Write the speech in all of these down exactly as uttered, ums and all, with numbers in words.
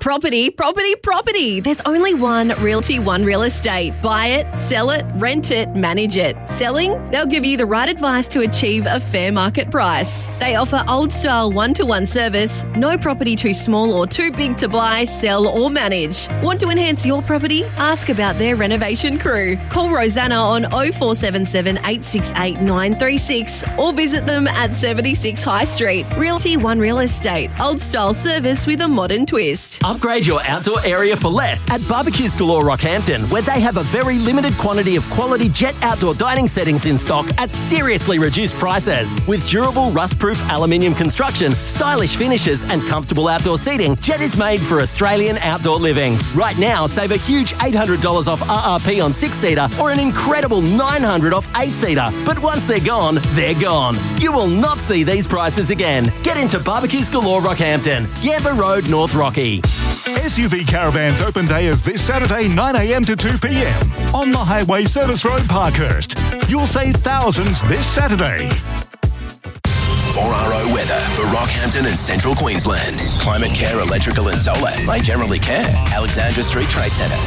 Property, property, property. There's only one Realty One Real Estate. Buy it, sell it, rent it, manage it. Selling? They'll give you the right advice to achieve a fair market price. They offer old-style one-to-one service. No property too small or too big to buy, sell or manage. Want to enhance your property? Ask about their renovation crew. Call Rosanna on oh four seven seven, eight six eight, nine three six or visit them at seventy-six High Street. Realty One Real Estate. Old-style service with a modern twist. Upgrade your outdoor area for less at Barbecues Galore Rockhampton, where they have a very limited quantity of quality Jet outdoor dining settings in stock at seriously reduced prices. With durable, rust-proof aluminium construction, stylish finishes and comfortable outdoor seating, Jet is made for Australian outdoor living. Right now, save a huge eight hundred dollars off R R P on six-seater or an incredible nine hundred dollars off eight-seater. But once they're gone, they're gone. You will not see these prices again. Get into Barbecues Galore Rockhampton, Yamba Road, North Rocky. S U V Caravan's open day is this Saturday nine a m to two p m on the Highway Service Road, Parkhurst. You'll save thousands this Saturday. four R O weather for Rockhampton and Central Queensland. Climate Care Electrical and Solar by Generally Care. Alexandra Street Trade Centre.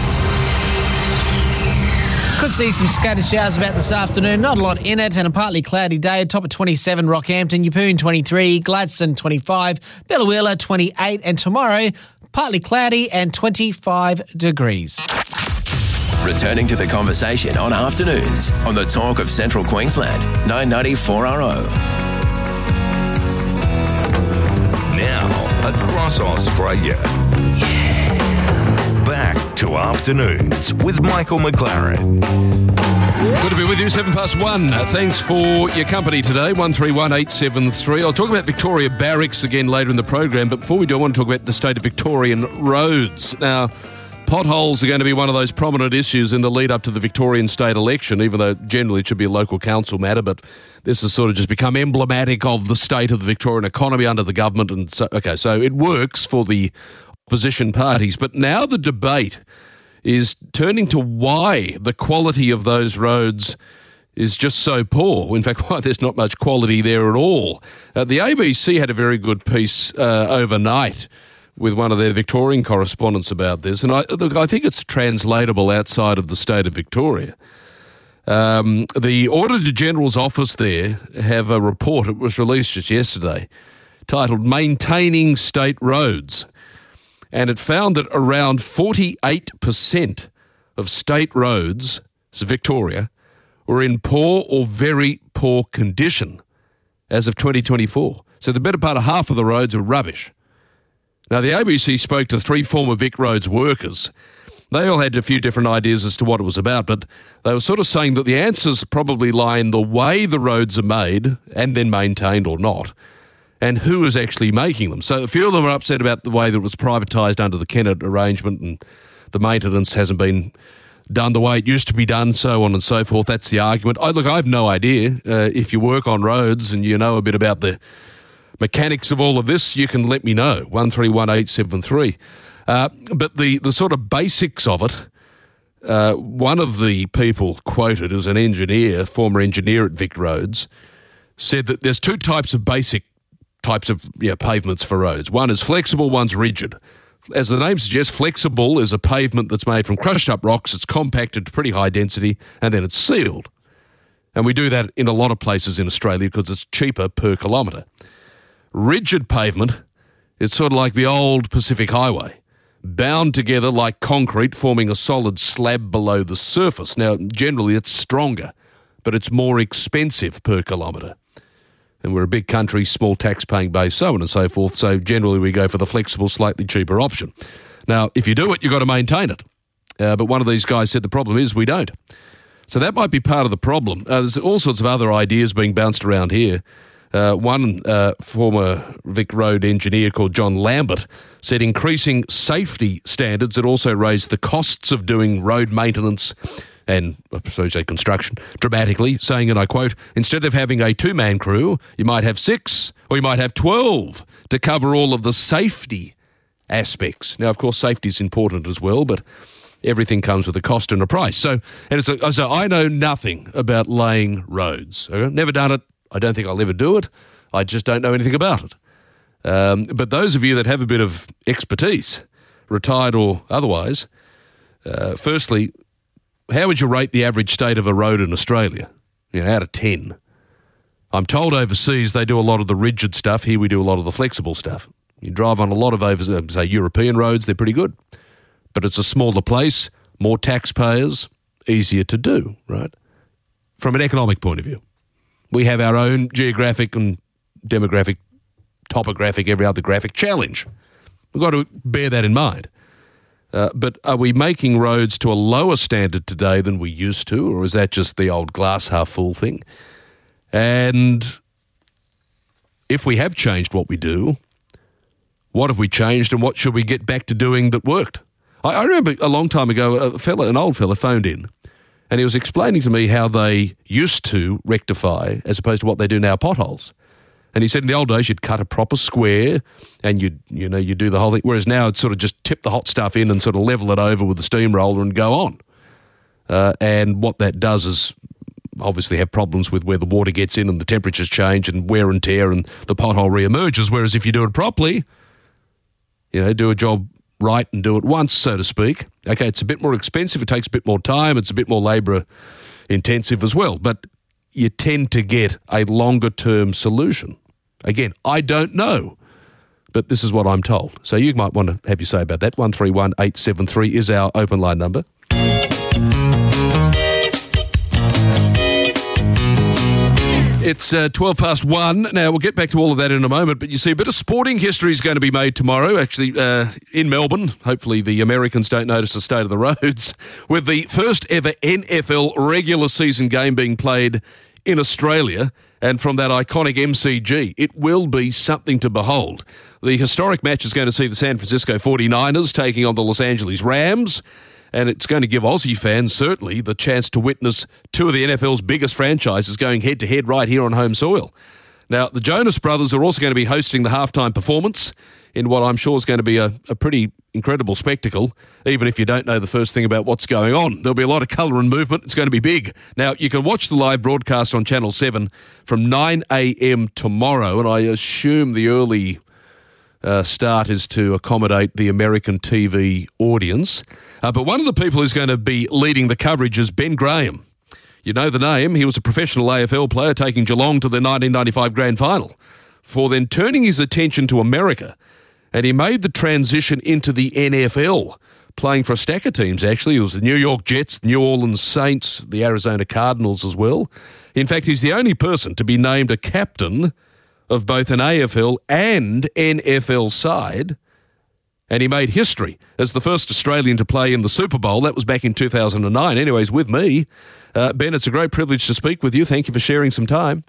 Could see some scattered showers about this afternoon. Not a lot in it, and a partly cloudy day. Top of twenty-seven, Rockhampton, Yeppoon twenty-three, Gladstone twenty-five, Bellawilla twenty-eight, and tomorrow partly cloudy and twenty-five degrees. Returning to the conversation on afternoons on the Talk of Central Queensland, nine ninety four R O. Now, across Australia. Yeah. Back to afternoons with Michael McLaren. Good to be with you, seven past one. Uh, thanks for your company today, one three one eight seven three. I'll talk about Victoria Barracks again later in the program, but before we do, I want to talk about the state of Victorian roads. Now, potholes are going to be one of those prominent issues in the lead up to the Victorian state election, even though generally it should be a local council matter, but this has sort of just become emblematic of the state of the Victorian economy under the government. And so, okay, so it works for the opposition parties, but now the debate is turning to why the quality of those roads is just so poor. In fact, why there's not much quality there at all. Uh, the A B C had a very good piece uh, overnight with one of their Victorian correspondents about this, and I, look, I think it's translatable outside of the state of Victoria. Um, the Auditor General's office there have a report, it was released just yesterday, titled Maintaining State Roads. And it found that around forty-eight percent of state roads, this is Victoria, were in poor or very poor condition as of twenty twenty-four. So the better part of half of the roads are rubbish. Now, the A B C spoke to three former Vic Roads workers. They all had a few different ideas as to what it was about, but they were sort of saying that the answers probably lie in the way the roads are made and then maintained or not, and who is actually making them. So a few of them are upset about the way that it was privatised under the Kennett arrangement and the maintenance hasn't been done the way it used to be done, so on and so forth. That's the argument. I, look, I have no idea. Uh, if you work on roads and you know a bit about the mechanics of all of this, you can let me know, one three one eight seven three. Uh, but the, the sort of basics of it, uh, one of the people quoted as an engineer, former engineer at Vic Roads, said that there's two types of basic types of yeah, pavements for roads. One is flexible, one's rigid. As the name suggests, flexible is a pavement that's made from crushed up rocks, it's compacted to pretty high density, and then it's sealed. And we do that in a lot of places in Australia because it's cheaper per kilometre. Rigid pavement, it's sort of like the old Pacific Highway, bound together like concrete, forming a solid slab below the surface. Now, generally it's stronger, but it's more expensive per kilometre. And we're a big country, small tax-paying base, so on and so forth, so generally we go for the flexible, slightly cheaper option. Now, if you do it, you've got to maintain it. Uh, but one of these guys said the problem is we don't. So that might be part of the problem. Uh, there's all sorts of other ideas being bounced around here. Uh, one uh, former Vic Road engineer called John Lambert said increasing safety standards had also raised the costs of doing road maintenance and, so to say, construction dramatically, saying, and I quote, instead of having a two-man crew, you might have six or you might have twelve to cover all of the safety aspects. Now, of course, safety is important as well, but everything comes with a cost and a price. So, and it's a, so I know nothing about laying roads. Okay? Never done it. I don't think I'll ever do it. I just don't know anything about it. Um, but those of you that have a bit of expertise, retired or otherwise, uh, firstly, how would you rate the average state of a road in Australia? You know, out of ten. I'm told overseas they do a lot of the rigid stuff. Here we do a lot of the flexible stuff. You drive on a lot of, over, say, European roads, they're pretty good. But it's a smaller place, more taxpayers, easier to do, right? From an economic point of view. We have our own geographic and demographic, topographic, every other graphic challenge. We've got to bear that in mind. Uh, but are we making roads to a lower standard today than we used to, or is that just the old glass half full thing? And if we have changed what we do, what have we changed and what should we get back to doing that worked? I, I remember a long time ago, a fella, an old fella phoned in and he was explaining to me how they used to rectify, as opposed to what they do now, potholes. And he said in the old days you'd cut a proper square and you'd, you know, you do the whole thing, whereas now it's sort of just tip the hot stuff in and sort of level it over with the steamroller and go on. Uh, and what that does is obviously have problems with where the water gets in and the temperatures change and wear and tear and the pothole re-emerges, whereas if you do it properly, you know, do a job right and do it once, so to speak. Okay, it's a bit more expensive, it takes a bit more time, it's a bit more labour intensive as well, but you tend to get a longer term solution. Again, I don't know, but this is what I'm told. So you might want to have your say about that. one three one eight seven three is our open line number. It's uh, twelve past one. Now, we'll get back to all of that in a moment, but you see, a bit of sporting history is going to be made tomorrow, actually, uh, in Melbourne. Hopefully the Americans don't notice the state of the roads, with the first ever N F L regular season game being played in Australia, and from that iconic M C G. It will be something to behold. The historic match is going to see the San Francisco forty-niners taking on the Los Angeles Rams, and it's going to give Aussie fans, certainly, the chance to witness two of the N F L's biggest franchises going head-to-head right here on home soil. Now, the Jonas Brothers are also going to be hosting the halftime performance in what I'm sure is going to be a, a pretty incredible spectacle, even if you don't know the first thing about what's going on. There'll be a lot of colour and movement. It's going to be big. Now, you can watch the live broadcast on Channel seven from nine a.m. tomorrow, and I assume the early Uh, start is to accommodate the American T V audience. Uh, but one of the people who's going to be leading the coverage is Ben Graham. You know the name. He was a professional A F L player taking Geelong to the nineteen ninety-five Grand Final, for then turning his attention to America. And he made the transition into the N F L, playing for a stack of teams, actually. It was the New York Jets, New Orleans Saints, the Arizona Cardinals as well. In fact, he's the only person to be named a captain of both an A F L and N F L side, and he made history as the first Australian to play in the Super Bowl. That was back in two thousand nine. Anyways, with me, uh, Ben, it's a great privilege to speak with you. Thank you for sharing some time.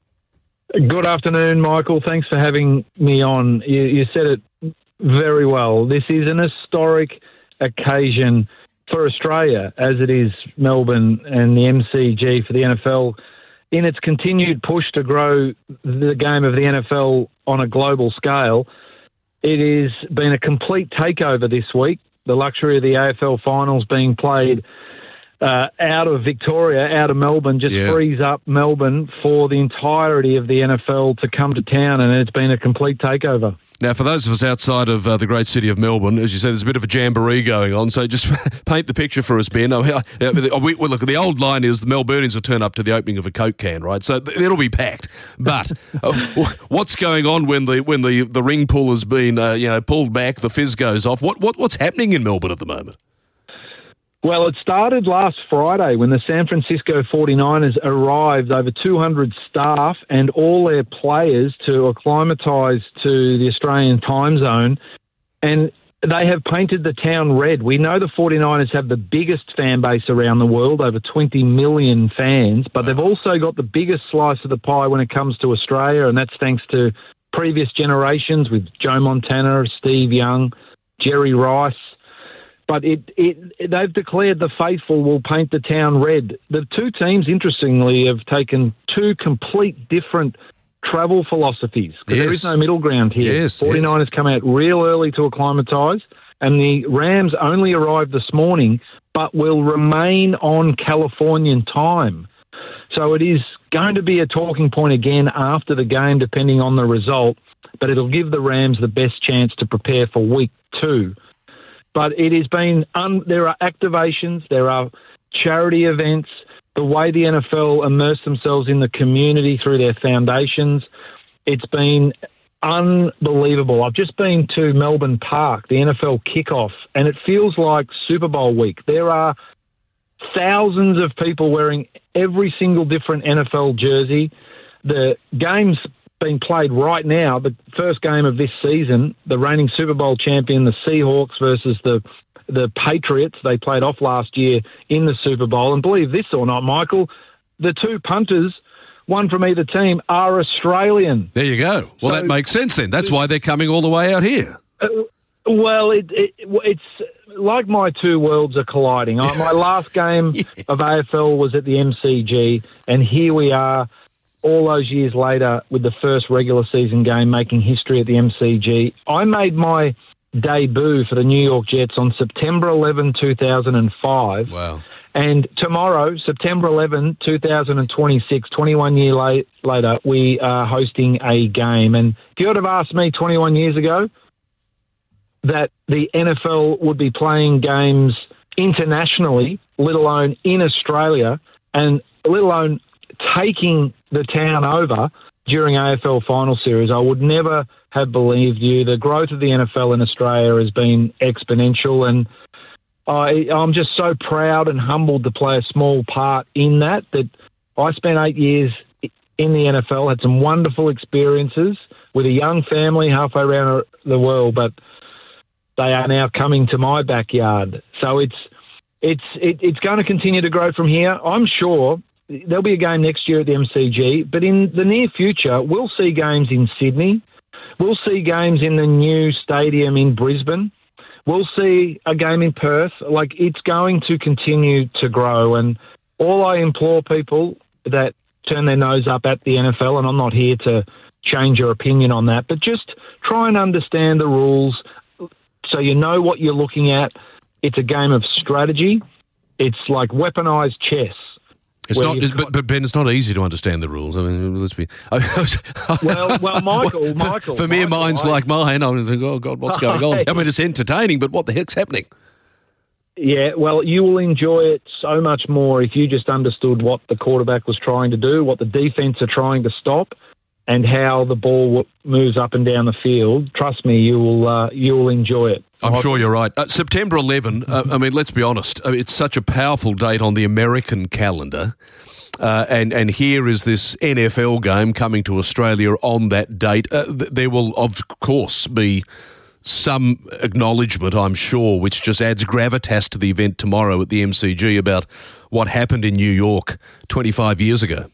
Good afternoon, Michael. Thanks for having me on. You, you said it very well. This is an historic occasion for Australia, as it is Melbourne and the M C G for the N F L. In its continued push to grow the game of the N F L on a global scale, it has been a complete takeover this week. The luxury of the A F L finals being played uh, out of Victoria, out of Melbourne, just yeah. frees up Melbourne for the entirety of the N F L to come to town, and it's been a complete takeover. Now, for those of us outside of uh, the great city of Melbourne, as you said, there's a bit of a jamboree going on, so just paint the picture for us, Ben. Oh, we, we, look, the old line is the Melburnians will turn up to the opening of a Coke can, right? So it'll be packed. But uh, what's going on when the when the, the ring pull has been uh, you know pulled back, the fizz goes off? What, what What's happening in Melbourne at the moment? Well, it started last Friday when the San Francisco forty-niners arrived, over two hundred staff and all their players, to acclimatise to the Australian time zone. And they have painted the town red. We know the forty-niners have the biggest fan base around the world, over twenty million fans, but they've also got the biggest slice of the pie when it comes to Australia, and that's thanks to previous generations with Joe Montana, Steve Young, Jerry Rice. But it, it, they've declared the faithful will paint the town red. The two teams, interestingly, have taken two complete different travel philosophies, because yes. there is no middle ground here. Yes, forty-niners yes. come out real early to acclimatise, and the Rams only arrived this morning, but will remain on Californian time. So it is going to be a talking point again after the game, depending on the result, but it'll give the Rams the best chance to prepare for week two. But it has been, un- there are activations, there are charity events, the way the N F L immerse themselves in the community through their foundations. It's been unbelievable. I've just been to Melbourne Park, the N F L kickoff, and it feels like Super Bowl week. There are thousands of people wearing every single different N F L jersey. The game's being played right now, the first game of this season, the reigning Super Bowl champion, the Seahawks versus the the Patriots. They played off last year in the Super Bowl. And believe this or not, Michael, the two punters, one from either team, are Australian. There you go. Well, so, that makes sense then. That's why they're coming all the way out here. Uh, well, it, it, it's like my two worlds are colliding. My last game yes. of A F L was at the M C G, and here we are all those years later with the first regular season game making history at the M C G. I made my debut for the New York Jets on September eleventh, two thousand five. Wow. And tomorrow, September eleventh, two thousand twenty-six, twenty-one years late, later, we are hosting a game. And if you would have asked me twenty-one years ago that the N F L would be playing games internationally, let alone in Australia, and let alone taking the town over during A F L Final Series, I would never have believed you. The growth of the N F L in Australia has been exponential, and I, I'm just so proud and humbled to play a small part in that. That I spent eight years in the N F L, had some wonderful experiences with a young family halfway around the world, but they are now coming to my backyard. So it's it's it, it's going to continue to grow from here. I'm sure there'll be a game next year at the M C G, but in the near future, we'll see games in Sydney. We'll see games in the new stadium in Brisbane. We'll see a game in Perth. Like, it's going to continue to grow. And all I implore people that turn their nose up at the N F L, and I'm not here to change your opinion on that, but just try and understand the rules so you know what you're looking at. It's a game of strategy. It's like weaponized chess. It's not, but, but Ben, it's not easy to understand the rules. I mean, let's be. well, well, Michael, Michael. For, for mere Michael, minds I, like mine, I'm thinking, oh God, what's going on? I mean, it's entertaining, but what the heck's happening? Yeah, well, you will enjoy it so much more if you just understood what the quarterback was trying to do, what the defense are trying to stop, and how the ball moves up and down the field. Trust me, you will. Uh, you will enjoy it. I'm sure you're right. Uh, September eleventh, uh, I mean, let's be honest, uh, it's such a powerful date on the American calendar. Uh, and, and here is this N F L game coming to Australia on that date. Uh, th- there will, of course, be some acknowledgement, I'm sure, which just adds gravitas to the event tomorrow at the M C G about what happened in New York twenty-five years ago.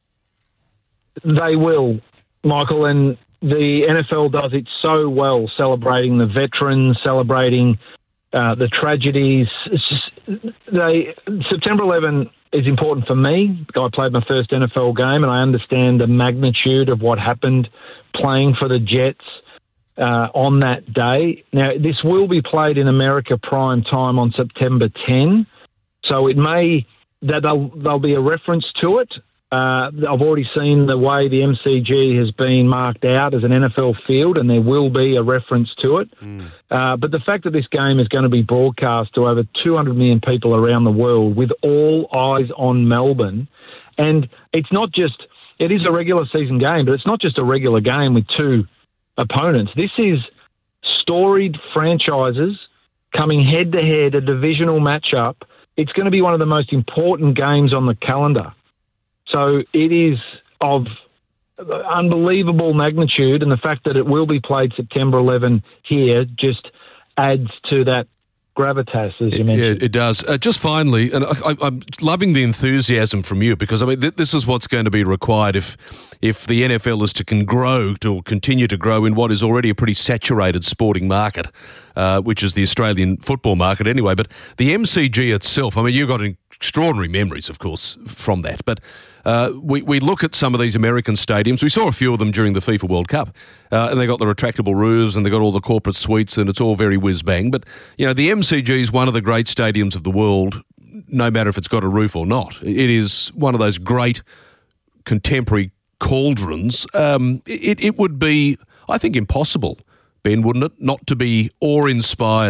They will, Michael, and the N F L does it so well, celebrating the veterans, celebrating uh, the tragedies. It's just, they September eleventh is important for me. I played my first N F L game, and I understand the magnitude of what happened playing for the Jets uh, on that day. Now, this will be played in America prime time on September tenth, so it may that there'll, there'll be a reference to it. Uh, I've already seen the way the M C G has been marked out as an N F L field, and there will be a reference to it. Mm. Uh, but the fact that this game is going to be broadcast to over two hundred million people around the world with all eyes on Melbourne, and it's not just, it is a regular season game, but it's not just a regular game with two opponents. This is storied franchises coming head-to-head, a divisional matchup. It's going to be one of the most important games on the calendar. So it is of unbelievable magnitude, and the fact that it will be played September eleventh here just adds to that gravitas, as you mentioned. Yeah, it does. Uh, just finally, and I, I'm loving the enthusiasm from you, because I mean th- this is what's going to be required if if the N F L is to can grow to continue to grow in what is already a pretty saturated sporting market, uh, which is the Australian football market anyway. But the M C G itself, I mean, you've got extraordinary memories, of course, from that. But uh, we, we look at some of these American stadiums. We saw a few of them during the FIFA World Cup, uh, and they got the retractable roofs and they got all the corporate suites, and it's all very whiz-bang. But, you know, the M C G is one of the great stadiums of the world, no matter if it's got a roof or not. It is one of those great contemporary cauldrons. Um, it, it would be, I think, impossible, Ben, wouldn't it, not to be awe-inspired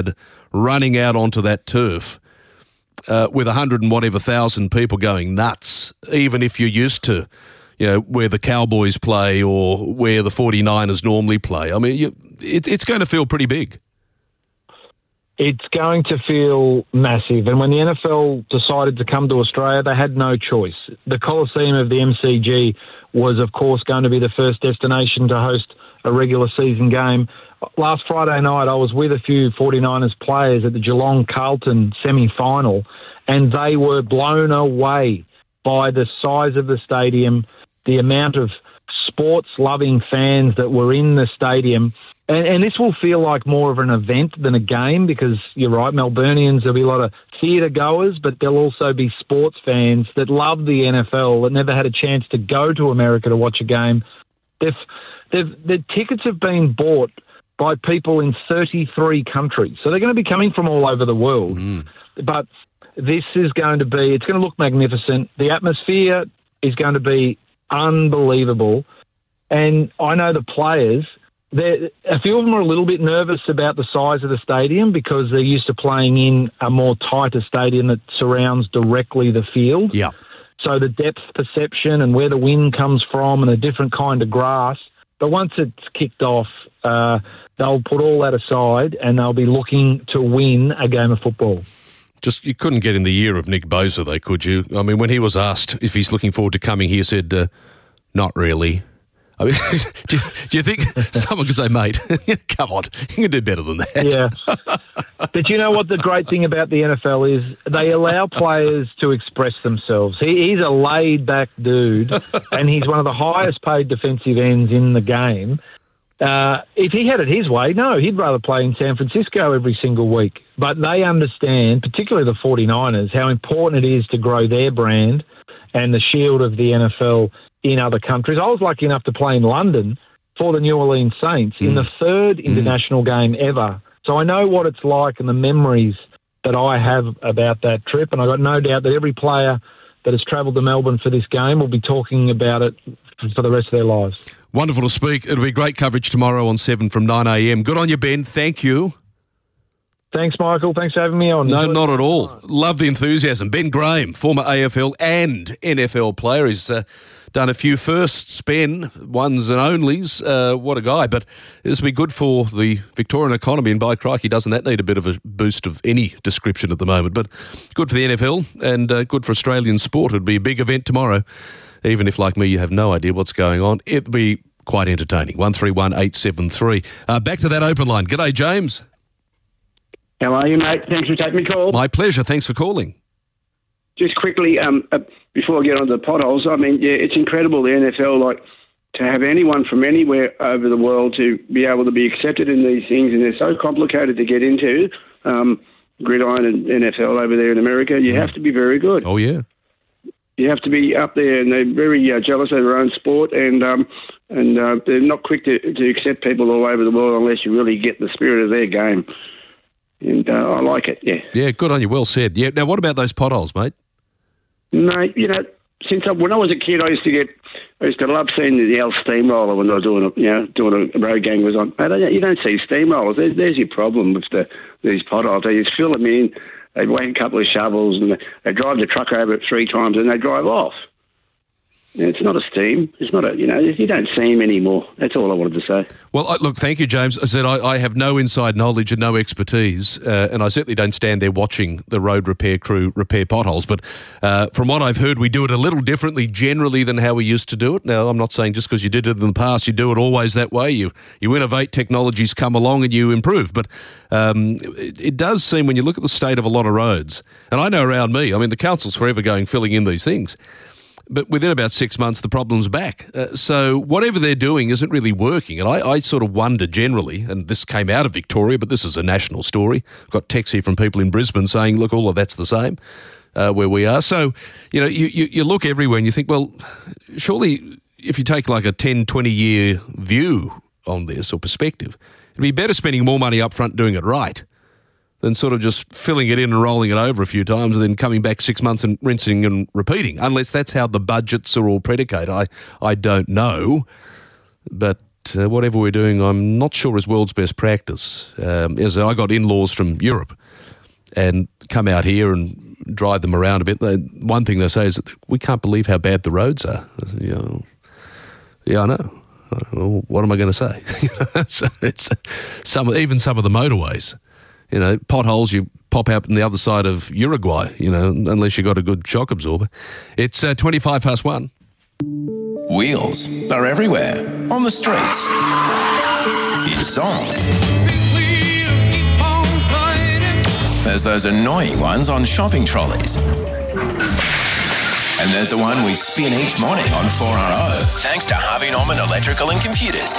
running out onto that turf uh, with a hundred and whatever thousand people going nuts, even if you're used to, you know, where the Cowboys play or where the forty-niners normally play. I mean, you, it, it's going to feel pretty big. It's going to feel massive. And when the N F L decided to come to Australia, they had no choice. The Coliseum of the M C G was, of course, going to be the first destination to host a regular season game. Last Friday night, I was with a few forty-niners players at the Geelong-Carlton semi-final, and they were blown away by the size of the stadium, the amount of sports-loving fans that were in the stadium. And, and this will feel like more of an event than a game because, you're right, Melburnians, there'll be a lot of theatre goers, but there'll also be sports fans that love the N F L that never had a chance to go to America to watch a game. They've, they've, the tickets have been bought by people in thirty-three countries. So they're going to be coming from all over the world. Mm. But this is going to be, it's going to look magnificent. The atmosphere is going to be unbelievable. And I know the players, a few of them are a little bit nervous about the size of the stadium because they're used to playing in a more tighter stadium that surrounds directly the field. Yeah. So the depth perception and where the wind comes from and a different kind of grass. But once it's kicked off, uh, they'll put all that aside and they'll be looking to win a game of football. Just, you couldn't get in the ear of Nick Bosa, though, could you? I mean, when he was asked if he's looking forward to coming, he said, uh, not really. I mean, do, you, do you think someone could say, mate, come on, you can do better than that? Yeah. But you know what the great thing about the N F L is? They allow players to express themselves. He, he's a laid-back dude, and he's one of the highest-paid defensive ends in the game. Uh, if he had it his way, no, he'd rather play in San Francisco every single week. But they understand, particularly the forty-niners, how important it is to grow their brand and the shield of the N F L in other countries. I was lucky enough to play in London for the New Orleans Saints mm. in the third mm. international game ever. So I know what it's like and the memories that I have about that trip, and I've got no doubt that every player that has travelled to Melbourne for this game will be talking about it for the rest of their lives. Wonderful to speak. It'll be great coverage tomorrow on seven from nine a.m. Good on you, Ben. Thank you. Thanks, Michael. Thanks for having me on. No, not at all. Love the enthusiasm. Ben Graham, former A F L and N F L player, he's uh, done a few firsts, Ben, ones and onlys. Uh, what a guy. But this will be good for the Victorian economy, and by crikey, doesn't that need a bit of a boost of any description at the moment. But good for the N F L and uh, good for Australian sport. It'll be a big event tomorrow. Even if, like me, you have no idea what's going on, it'll be quite entertaining. one three one eight seven three. Uh, back to that open line. G'day, James. How are you, mate? Thanks for taking me call. My pleasure. Thanks for calling. Just quickly, um, uh, before I get on to the potholes, I mean, yeah, it's incredible, the N F L, like, to have anyone from anywhere over the world to be able to be accepted in these things, and they're so complicated to get into, um, gridiron and N F L over there in America, you yeah. have to be very good. Oh, yeah. You have to be up there, and they're very uh, jealous of their own sport, and um, and uh, they're not quick to, to accept people all over the world unless you really get the spirit of their game. And uh, I like it, yeah. Yeah, good on you. Well said. Yeah. Now, what about those potholes, mate? Mate, you know, since I, when I was a kid, I used to get, I used to love seeing the L steamroller when I was doing, a, you know, doing a road gang was on. Mate, you don't see steamrollers. There's, there's your problem with the these potholes. They just fill them in. They whack a couple of shovels and they drive the truck over it three times and they drive off. It's not a steam. It's not a, you know, you don't see him anymore. That's all I wanted to say. Well, look, thank you, James. I said I, I have no inside knowledge and no expertise, uh, and I certainly don't stand there watching the road repair crew repair potholes. But uh, from what I've heard, we do it a little differently generally than how we used to do it. Now, I'm not saying just because you did it in the past, you do it always that way. You you innovate, technologies come along and you improve. But um, it, it does seem when you look at the state of a lot of roads, and I know around me, I mean, the council's forever going, filling in these things. But within about six months, the problem's back. Uh, so whatever they're doing isn't really working. And I, I sort of wonder generally, and this came out of Victoria, but this is a national story. I've got texts here from people in Brisbane saying, look, all of that's the same uh, where we are. So, you know, you, you, you look everywhere and you think, well, surely if you take like a ten, twenty-year view on this or perspective, it'd be better spending more money up front doing it right than sort of just filling it in and rolling it over a few times and then coming back six months and rinsing and repeating, unless that's how the budgets are all predicated. I, I don't know. But uh, whatever we're doing, I'm not sure is world's best practice. Um, as I got in-laws from Europe and come out here and drive them around a bit. They, one thing they say is that we can't believe how bad the roads are. I said, yeah, yeah, I know. Well, what am I going to say? so it's some, even some of the motorways, you know, potholes you pop out on the other side of Uruguay, you know, unless you got a good shock absorber. It's uh, twenty-five past one. Wheels are everywhere, on the streets, in songs. There's those annoying ones on shopping trolleys. And there's the one we spin each morning on four R O, thanks to Harvey Norman Electrical and Computers.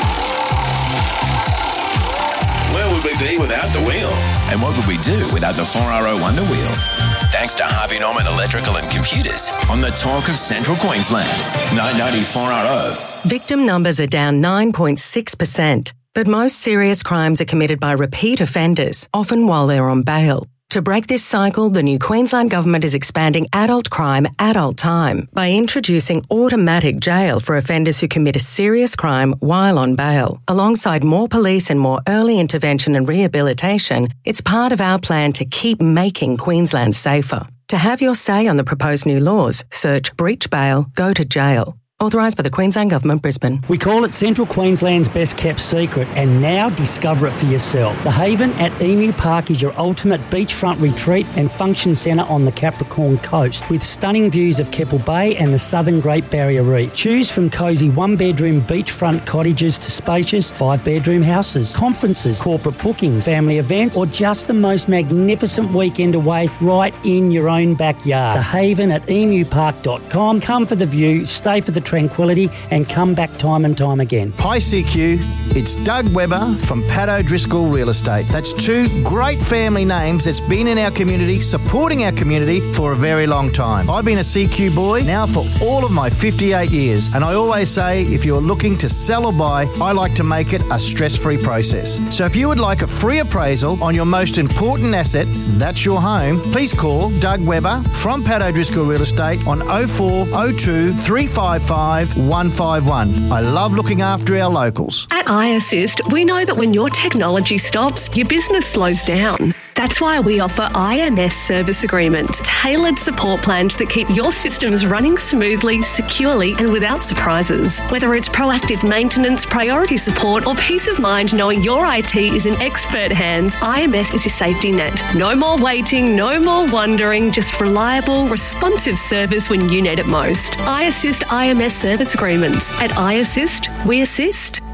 Where would we be without the wheel? And what would we do without the four R O Wonder Wheel? Thanks to Harvey Norman Electrical and Computers on the talk of Central Queensland. nine ninety four R O. Victim numbers are down nine point six percent, but most serious crimes are committed by repeat offenders, often while they're on bail. To break this cycle, the new Queensland Government is expanding adult crime, adult time by introducing automatic jail for offenders who commit a serious crime while on bail. Alongside more police and more early intervention and rehabilitation, it's part of our plan to keep making Queensland safer. To have your say on the proposed new laws, search breach bail, go to jail. Authorised by the Queensland Government, Brisbane. We call it Central Queensland's best kept secret, and now discover it for yourself. The Haven at Emu Park is your ultimate beachfront retreat and function centre on the Capricorn coast, with stunning views of Keppel Bay and the southern Great Barrier Reef. Choose from cosy one-bedroom beachfront cottages to spacious five-bedroom houses, conferences, corporate bookings, family events, or just the most magnificent weekend away right in your own backyard. The Haven at emu park dot com. Come for the view, stay for the tranquility, and come back time and time again. Hi C Q, it's Doug Webber from Pat O'Driscoll Real Estate. That's two great family names that's been in our community, supporting our community for a very long time. I've been a C Q boy now for all of my fifty-eight years, and I always say if you're looking to sell or buy, I like to make it a stress-free process. So if you would like a free appraisal on your most important asset, that's your home, please call Doug Webber from Pat O'Driscoll Real Estate on oh four oh two, three five five, one five one. I love looking after our locals. At iAssist, we know that when your technology stops, your business slows down. That's why we offer I M S service agreements, tailored support plans that keep your systems running smoothly, securely, and without surprises. Whether it's proactive maintenance, priority support, or peace of mind knowing your I T is in expert hands, I M S is your safety net. No more waiting, no more wondering, just reliable, responsive service when you need it most. iAssist I M S service agreements. At iAssist, we assist.